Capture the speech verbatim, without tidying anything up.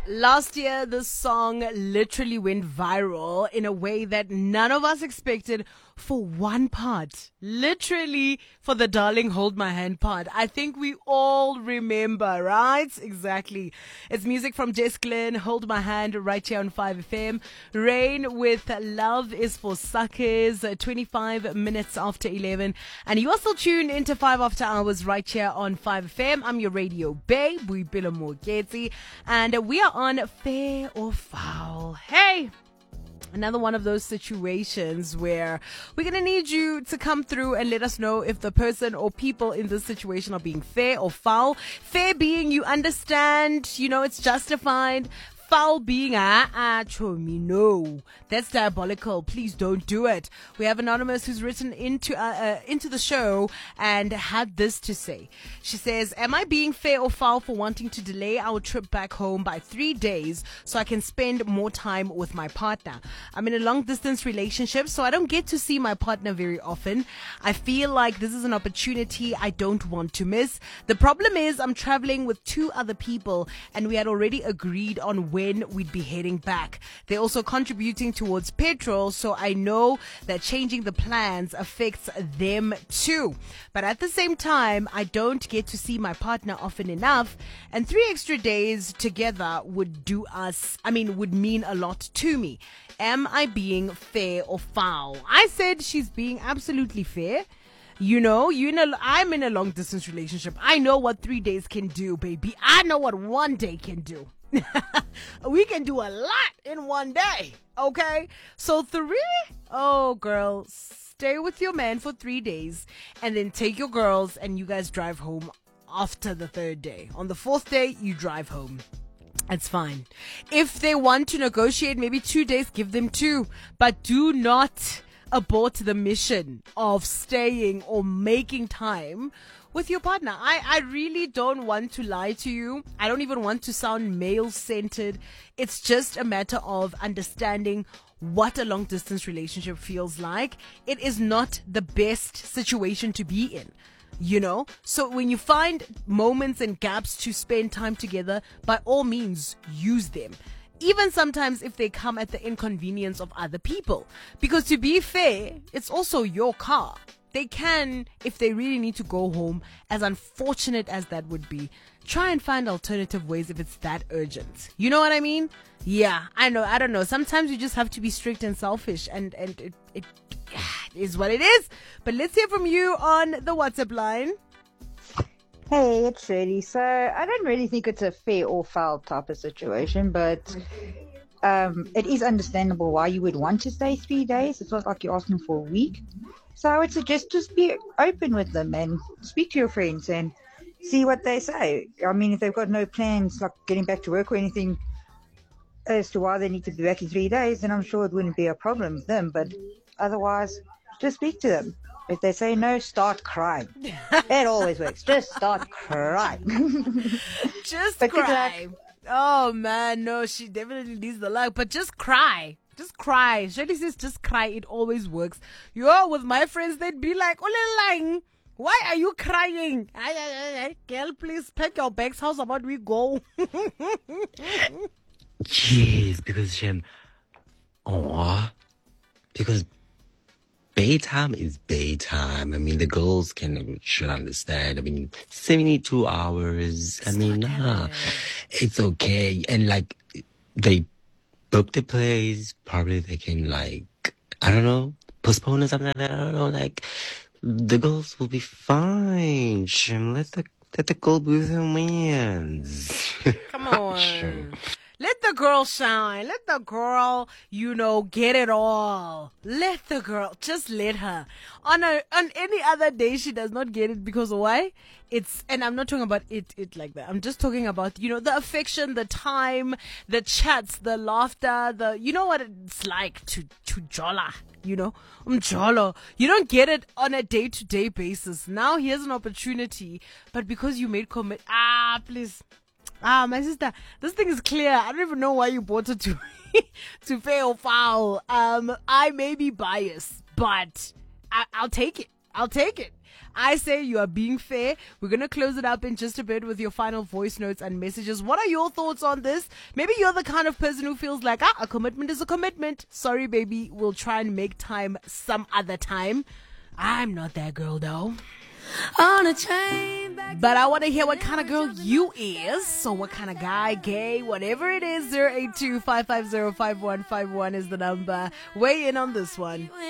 Last year, this song literally went viral in a way that none of us expected for one part. Literally for the Darling Hold My Hand part. I think we all remember, right? Exactly. It's music from Jess Glynn, Hold My Hand, right here on five F M. Rain with Love is for Suckers, twenty-five minutes after eleven. And you are still tuned into five After Hours right here on five F M. I'm your radio babe, Boipelo Mogeti, and we are on Fair or Foul. Hey! Another one of those situations where we're going to need you to come through and let us know if the person or people in this situation are being fair or foul. Fair being you understand, you know, it's justified. Foul being, ah, ah, chomi, no. That's diabolical. Please don't do it. We have Anonymous who's written into uh, uh, into the show and had this to say. She says, am I being fair or foul for wanting to delay our trip back home by three days so I can spend more time with my partner? I'm in a long distance relationship, so I don't get to see my partner very often. I feel like this is an opportunity I don't want to miss. The problem is I'm traveling with two other people and we had already agreed on where when we'd be heading back. They're also contributing towards petrol, so I know that changing the plans affects them too. But at the same time, I don't get to see my partner often enough, and three extra days together would do us, I mean, would mean a lot to me. Am I being fair or foul? I said she's being absolutely fair. You know, you know, I'm in a long distance relationship. I know what three days can do, baby. I know what one day can do. We can do a lot in one day, okay? So three, oh girl, stay with your man for three days and then take your girls and you guys drive home after the third day. On the fourth day, you drive home. It's fine. If they want to negotiate maybe two days, give them two, but do not abort the mission of staying or making time with your partner. I, I really don't want to lie to you. I don't even want to sound male-centered. It's just a matter of understanding what a long-distance relationship feels like. It is not the best situation to be in, you know? So when you find moments and gaps to spend time together, by all means, use them. Even sometimes if they come at the inconvenience of other people. Because to be fair, it's also your car. They can, if they really need to go home, as unfortunate as that would be, try and find alternative ways if it's that urgent. You know what I mean? Yeah, I know. I don't know. Sometimes you just have to be strict and selfish, and, and it, it is what it is. But let's hear from you on the WhatsApp line. Hey, it's Shirley. So I don't really think it's a fair or foul type of situation, but um, it is understandable why you would want to stay three days. It's not like you're asking for a week. So I would suggest just be open with them and speak to your friends and see what they say. I mean, if they've got no plans like getting back to work or anything as to why they need to be back in three days, then I'm sure it wouldn't be a problem with them. But otherwise, just speak to them. If they say no, start crying. It always works. Just start crying. Just but cry. Oh, man, no, she definitely needs the luck. But just cry. Just cry. Shirley says just cry. It always works. Yo, with my friends, they'd be like, oh, lying. Why are you crying? Ay, ay, ay, girl, please pack your bags. How's about we go? Jeez, because Shem, aw, because Baytime is Baytime. I mean, the girls can should understand. I mean, seventy-two hours. I mean, nah, it's okay. And like, they book the place. Probably they can like, I don't know, postpone or something like that. I don't know. Like, the girls will be fine. Shem, let the let the girl be with her wins. Come on. Let the girl shine. Let the girl, you know, get it all. Let the girl, just let her. On a, on any other day, she does not get it because why? It's, and I'm not talking about it, it like that. I'm just talking about, you know, the affection, the time, the chats, the laughter, the, you know what it's like to, to jolla, you know, umjolo. You don't get it on a day to day basis. Now here's an opportunity, but because you made commit, ah, please. Ah, my sister, this thing is clear. I don't even know why you brought it to to fair or foul. Um, I may be biased, but I, I'll take it. I'll take it. I say you are being fair. We're going to close it up in just a bit with your final voice notes and messages. What are your thoughts on this? Maybe you're the kind of person who feels like, ah, a commitment is a commitment. Sorry, baby. We'll try and make time some other time. I'm not that girl, though. On a train back but I want to hear what kind of girl you is. So what kind of guy, gay, whatever it is, zero eight two, five five zero, five one five one is the number. Weigh in on this one.